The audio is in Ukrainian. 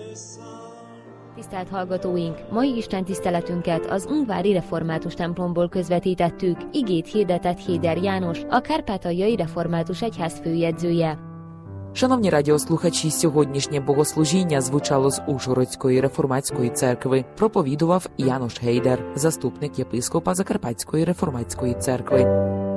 Tisztelt hallgatóink! Mai istentiszteletünket az Ungvári Református templomból közvetítettük, igét hirdetett Héder János, a Kárpátaljai Református Egyház főjegyzője. Шановні радіослухачі, сьогоднішнє богослужіння звучало з Ужгородської реформатської церкви. Проповідував Янош Гейдер, заступник єпископа Закарпатської реформатської церкви.